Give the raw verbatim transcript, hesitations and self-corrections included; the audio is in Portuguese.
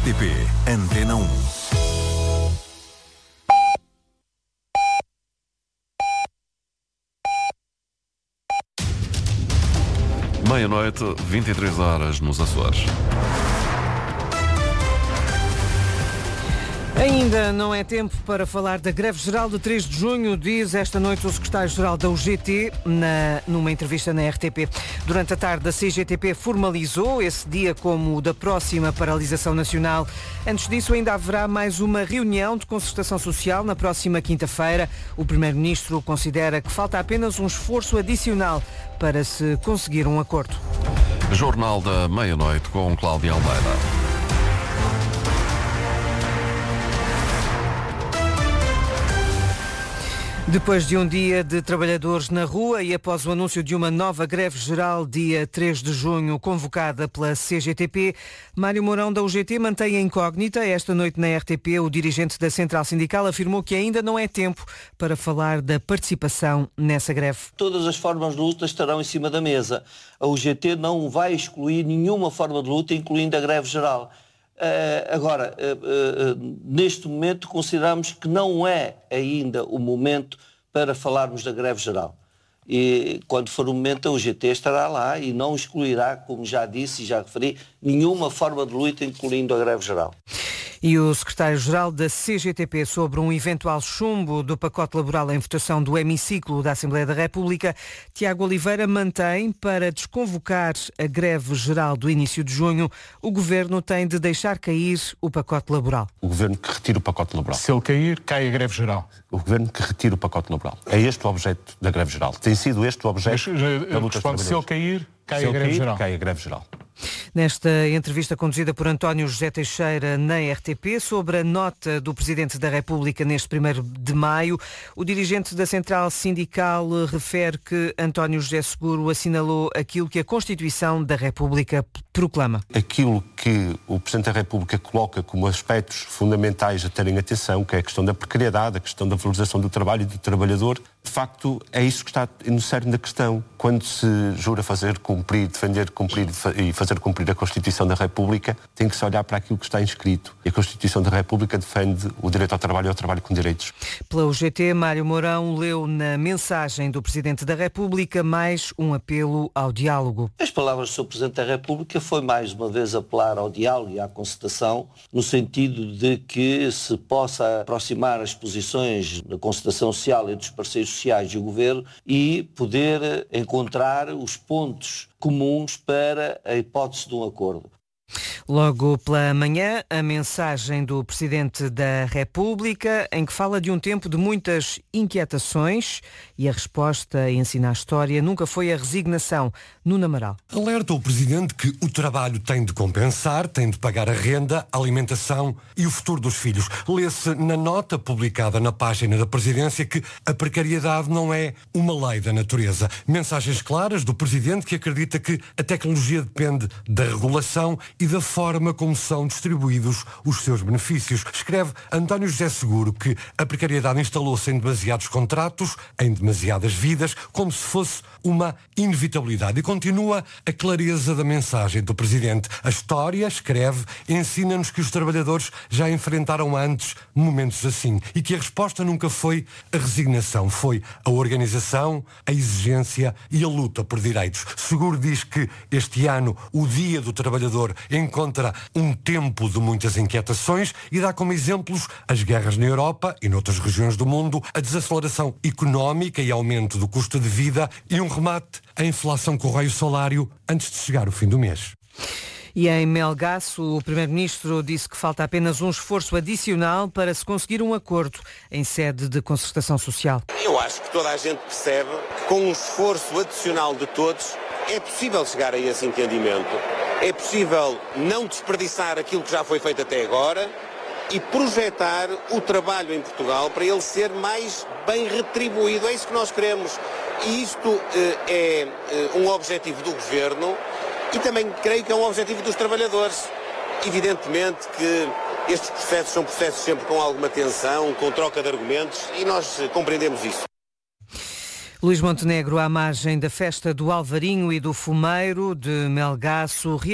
T P Antena um. Meia-noite, vinte e três horas nos Açores. Ainda não é tempo para falar da greve geral de três de junho, diz esta noite o secretário-geral da U G T na, numa entrevista na R T P. Durante a tarde, a C G T P formalizou esse dia como o da próxima paralisação nacional. Antes disso, ainda haverá mais uma reunião de concertação social na próxima quinta-feira. O primeiro-ministro considera que falta apenas um esforço adicional para se conseguir um acordo. Jornal da Meia-Noite com Cláudia Almeida. Depois de um dia de trabalhadores na rua e após o anúncio de uma nova greve geral dia três de junho convocada pela C G T P, Mário Mourão da U G T mantém a incógnita. Esta noite na R T P, o dirigente da Central Sindical afirmou que ainda não é tempo para falar da participação nessa greve. Todas as formas de luta estarão em cima da mesa. A U G T não vai excluir nenhuma forma de luta, incluindo a greve geral. Uh, agora, uh, uh, neste momento consideramos que não é ainda o momento para falarmos da greve geral. E quando for o momento a U G T estará lá e não excluirá, como já disse e já referi, nenhuma forma de luta, incluindo a greve geral. E o secretário-geral da C G T P sobre um eventual chumbo do pacote laboral em votação do hemiciclo da Assembleia da República, Tiago Oliveira, mantém para desconvocar a greve geral do início de junho, o Governo tem de deixar cair o pacote laboral. O Governo que retira o pacote laboral. Se ele cair, cai a greve geral. O Governo que retira o pacote laboral. É este o objeto da greve geral. Tem sido este o objeto Mas, da luta responde, se ele cair, cai se a ele greve cair, geral. cai a greve geral. Nesta entrevista conduzida por António José Teixeira na R T P sobre a nota do Presidente da República neste primeiro de maio, o dirigente da Central Sindical refere que António José Seguro assinalou aquilo que a Constituição da República proclama. Aquilo que o Presidente da República coloca como aspectos fundamentais a terem atenção, que é a questão da precariedade, a questão da valorização do trabalho e do trabalhador, de facto é isso que está no cerne da questão. Quando se jura fazer cumprir, defender cumprir e fazer cumprir a Constituição da República, tem que se olhar para aquilo que está inscrito. E a Constituição da República defende o direito ao trabalho e ao trabalho com direitos. Pela U G T, Mário Mourão leu na mensagem do Presidente da República mais um apelo ao diálogo. As palavras do senhor Presidente da República foi mais uma vez apelar ao diálogo e à concertação, no sentido de que se possa aproximar as posições da concertação social entre os parceiros sociais e o Governo e poder encontrar os pontos comuns para a hipótese de um acordo. Logo pela manhã, a mensagem do Presidente da República, em que fala de um tempo de muitas inquietações, e a resposta ensina a história, nunca foi a resignação. Nuno Amaral. Alerta o Presidente que o trabalho tem de compensar, tem de pagar a renda, a alimentação e o futuro dos filhos. Lê-se na nota publicada na página da Presidência que a precariedade não é uma lei da natureza. Mensagens claras do Presidente que acredita que a tecnologia depende da regulação e da forma como são distribuídos os seus benefícios. Escreve António José Seguro que a precariedade instalou-se em demasiados contratos, em demasiadas vidas, como se fosse uma inevitabilidade. E continua a clareza da mensagem do Presidente. A história, escreve, ensina-nos que os trabalhadores já enfrentaram antes momentos assim e que a resposta nunca foi a resignação, foi a organização, a exigência e a luta por direitos. Seguro diz que este ano o Dia do Trabalhador encontra um tempo de muitas inquietações e dá como exemplos as guerras na Europa e noutras regiões do mundo, a desaceleração económica e aumento do custo de vida e um remate à inflação com o raio salário antes de chegar o fim do mês. E em Melgaço, o Primeiro-Ministro disse que falta apenas um esforço adicional para se conseguir um acordo em sede de concertação social. Eu acho que toda a gente percebe que com um esforço adicional de todos é possível chegar a esse entendimento. É possível não desperdiçar aquilo que já foi feito até agora e projetar o trabalho em Portugal para ele ser mais bem retribuído. É isso que nós queremos. E isto eh, é eh, um objetivo do Governo e também creio que é um objetivo dos trabalhadores. Evidentemente que estes processos são processos sempre com alguma tensão, com troca de argumentos e nós eh, compreendemos isso. Luís Montenegro, à margem da festa do Alvarinho e do Fumeiro de Melgaço.